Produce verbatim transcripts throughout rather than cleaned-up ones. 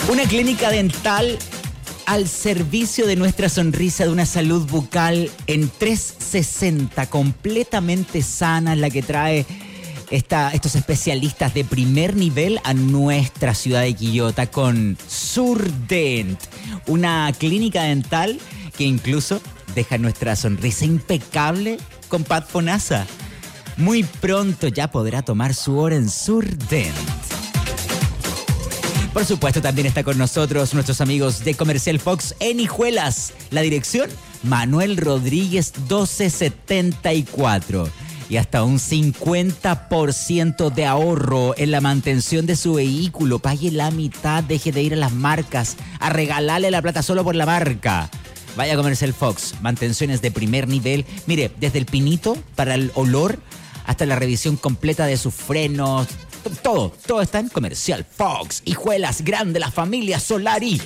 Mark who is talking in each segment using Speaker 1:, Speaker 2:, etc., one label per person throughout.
Speaker 1: Una clínica dental al servicio de nuestra sonrisa, de una salud bucal en trescientos sesenta, completamente sana, la que trae esta, estos especialistas de primer nivel a nuestra ciudad de Quillota con Surdent, una clínica dental que incluso deja nuestra sonrisa impecable con Pat Fonasa. Muy pronto ya podrá tomar su hora en Surdent. Por supuesto, también está con nosotros nuestros amigos de Comercial Fox en Hijuelas. La dirección, Manuel Rodríguez doce setenta y cuatro. Y hasta un cincuenta por ciento de ahorro en la mantención de su vehículo. Pague la mitad, deje de ir a las marcas, a regalarle la plata solo por la marca. Vaya a Comercial Fox, mantenciones de primer nivel. Mire, desde el pinito para el olor hasta la revisión completa de sus frenos. Todo, todo está en Comercial Fox. Hijuelas, grande la familia Solari.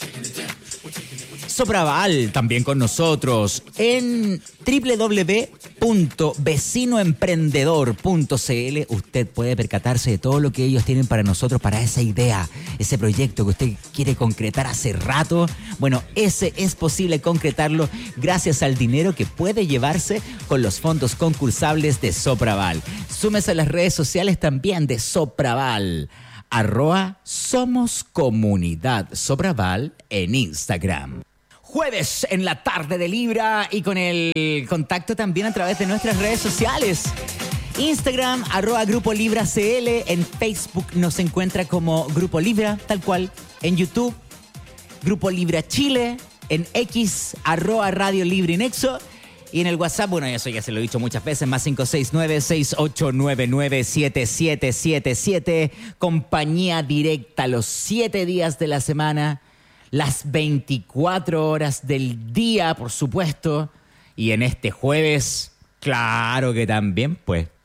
Speaker 1: Sopraval también con nosotros en doble u doble u doble u punto vecino emprendedor punto c l. Usted puede percatarse de todo lo que ellos tienen para nosotros, para esa idea, ese proyecto que usted quiere concretar hace rato. Bueno, ese es posible concretarlo gracias al dinero que puede llevarse con los fondos concursables de Sopraval. Súmese a las redes sociales también de Sopraval. Arroba Somos Comunidad Sopraval en Instagram. Jueves en la tarde de Libra y con el contacto también a través de nuestras redes sociales. Instagram, arroba Grupo Libra C L. En Facebook nos encuentra como Grupo Libra, tal cual. En YouTube, Grupo Libra Chile. En X, arroba Radio Libre Nexo. Y en el WhatsApp, bueno, eso ya se lo he dicho muchas veces, más cinco seis nueve, seis ocho nueve nueve, siete siete siete siete. Compañía directa los siete días de la semana. Las veinticuatro horas del día, por supuesto. Y en este jueves, claro que también, pues.